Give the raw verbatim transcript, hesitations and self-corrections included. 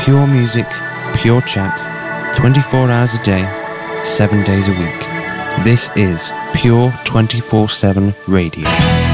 Pure music, pure chat, twenty-four hours a day, seven days a week. This is Pure twenty-four seven Radio.